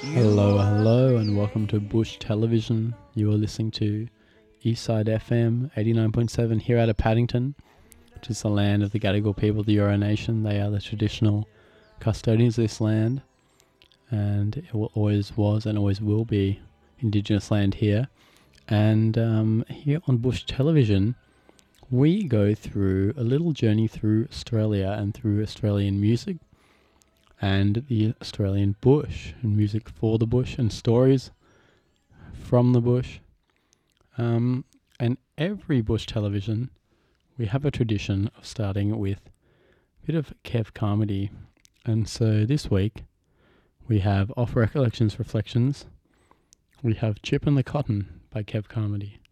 Hello, hello, and welcome to Bush Television. You are listening to Eastside FM 89.7 here out of Paddington, which is the land of the Gadigal people of the Eora Nation. They are the traditional custodians of this land, and it always was and always will be Indigenous land here. And here on Bush Television, we go through a little journey through Australia and through Australian music and the Australian bush, and music for the bush and stories from the bush. And every Bush Television, we have a tradition of starting with a bit of Kev Carmody. And so this week, we have Off Recollections Reflections. We have Chip and the Cotton by Kev Carmody.